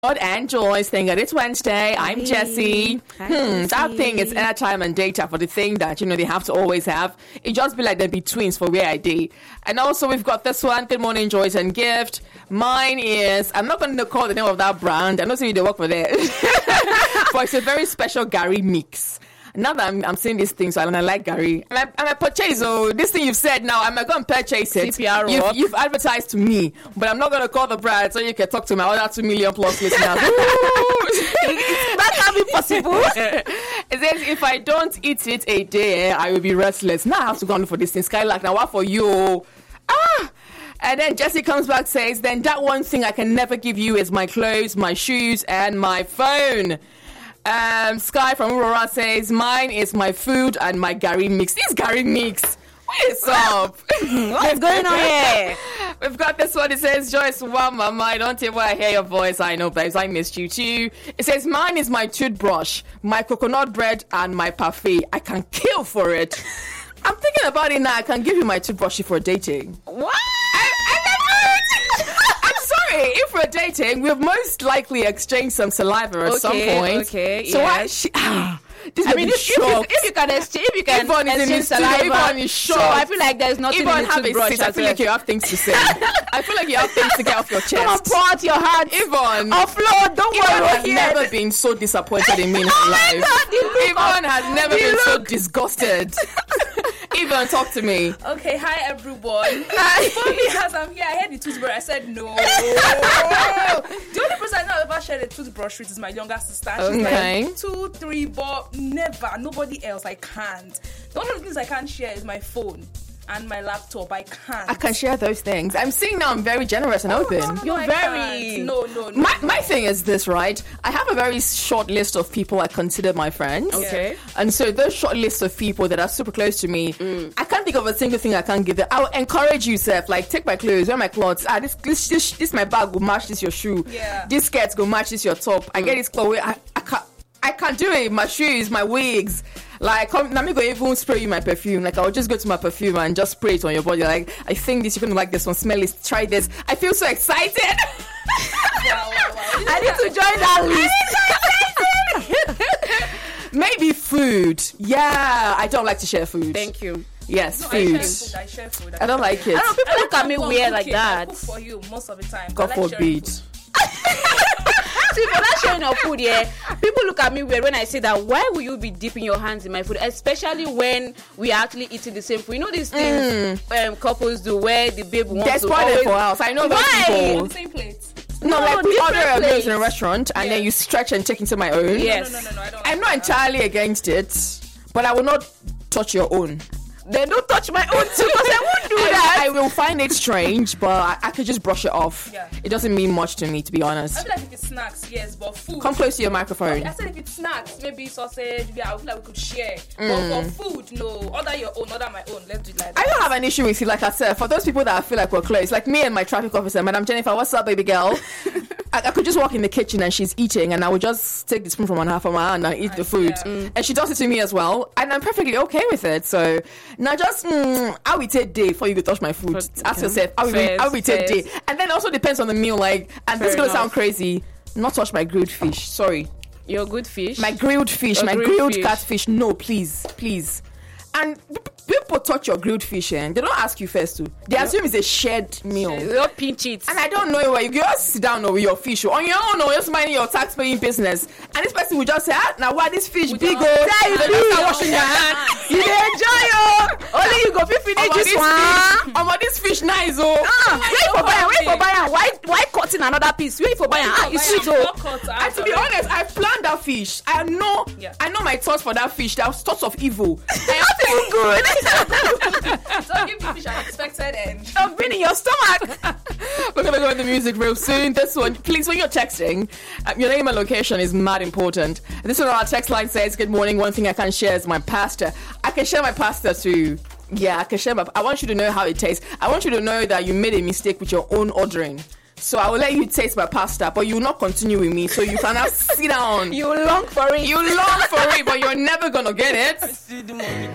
And Joyce, thank God it's Wednesday. I'm Jessie. That thing is airtime and data for the thing that, they have to always have. It just be like they be twins for where I did. And also we've got this one. Good morning, Joyce and Gift. Mine is, I'm not going to call the name of that brand. I know you they work for that. But it's a very special Gary mix. Now that I'm saying these things, I like Gary. And I purchase, this thing you've said now, I'm going to purchase it. CPR you've advertised to me, but I'm not going to call the brand so you can talk to my other 2 million plus listeners. That can't be possible. It says, if I don't eat it a day, I will be restless. Now I have to go on for this thing. Skylark, now what for you? And then Jessie comes back, says, then that one thing I can never give you is my clothes, my shoes, and my phone. Sky from Aurora says, mine is my food and my Gary mix. This Gary mix. What's up? What's going on here? We've got this one. It says, Joyce, wow, mama, I don't even want to hear your voice. I know, babes, I missed you too. It says, mine is my toothbrush, my coconut bread, and my parfait. I can kill for it. I'm thinking about it now. I can give you my toothbrush for dating. What? If we're dating, we've most likely exchanged some saliva at some point. Okay, so yes. if you can exchange saliva, Yvonne is shocked. So I feel like there's nothing Yvonne, in the toothbrush. I feel like you have things to say. I feel like you have things to get off your chest. Come on, pour out your heart. Yvonne, offload. Don't Yvonne worry. has never been so disappointed in me in her life. Yvonne has never been so disgusted. Yvonne, talk to me. Okay, hi everyone. For me, as I'm here, I heard the toothbrush. I said no. The only person I know I've ever shared a toothbrush with is my younger sister. She's like 2, 3, but never. Nobody else. I can't. The only things I can't share is my phone and my laptop. I can't. I can share those things. I'm seeing now I'm very generous and open. You're very... No. My thing is this, right? I have a very short list of people I consider my friends. Okay. And so those short lists of people that are super close to me, I can't think of a single thing I can't give them. I will encourage you, Seth. Like, take my clothes, wear my clothes. This my bag will match this your shoe. Yeah. This skirt will match this your top. I get this clothes. I can't do it. My shoes, my wigs. Like, let me go even spray you my perfume. Like, I'll just go to my perfume and just spray it on your body. Like, I think you're going to like this one. Smell it. Try this. I feel so excited. Wow. I need to join that list. Maybe food. Yeah, I don't like to share food. Thank you. Yes, No, food. I share food. I don't like it. I don't know, people look at me weird like that. I cook for you most of the time. God forbid. See, for that sharing of food, people look at me weird when I say that. Why will you be dipping your hands in my food, especially when we are actually eating the same food? You know these things couples do where the babe wants That's to part of always... it for us. I know those Why? people. The same plate. No, like we order a different meal in a restaurant and then you stretch and take into my own. Yes. No, I don't. I'm not entirely against it, but I will not touch your own. Then don't touch my own too, because I won't do that. I will find it strange, but I could just brush it off. Yeah. It doesn't mean much to me, to be honest. I feel like if it's snacks, yes, but food. Come close to your microphone. I said if it's snacks, maybe sausage, I feel like we could share. But for food, no. Order your own, order my own. Let's do it like that. I don't have an issue with it, like I said. For those people that I feel like we're close, like me and my traffic officer, Madam Jennifer, what's up, baby girl? I could just walk in the kitchen and she's eating, and I would just take the spoon from half of my hand and eat the food. Yeah. And she does it to me as well, and I'm perfectly okay with it. So now just how we take day before you go touch my food. Ask yourself how we take day, and then also depends on the meal. Like, and this is gonna sound crazy, not touch my grilled fish. Sorry, Your good fish. my grilled fish, my grilled catfish. No, please. And people touch your grilled fish and they don't ask you first to. They assume it's a shared meal. You don't pinch it. And I don't know where you just sit down with your fish on your own, or just minding your tax paying business. And this person will just say, now why this fish big? Start washing your hands. You enjoy only you go finish this one. This fish nice, oh. Wait for buy. Why cutting another piece? Wait for buy. It's sweet, oh. And to be honest, I planned that fish. I know my thoughts for that fish. There was thoughts of evil. I feel good. So give me fish unexpected and I've been in your stomach. We're gonna go into music real soon. This one, please, when you're texting, your name and location is mad important. This one on our text line says, good morning, one thing I can share is my pasta. I can share my pasta too. Yeah, I can share I want you to know how it tastes. I want you to know that you made a mistake with your own ordering. So I will let you taste my pasta, but you will not continue with me. So you can now sit down. You long for it. You long for it, but you're never gonna get it.